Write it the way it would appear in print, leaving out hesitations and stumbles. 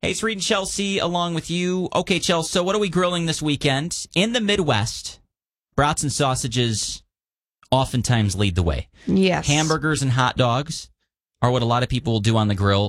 Hey, it's Reed and Chelsea along with you. Okay, Chelsea, so what are we grilling this weekend? In the Midwest, brats and sausages oftentimes lead the way. Yes. Hamburgers and hot dogs are what a lot of people will do on the grill.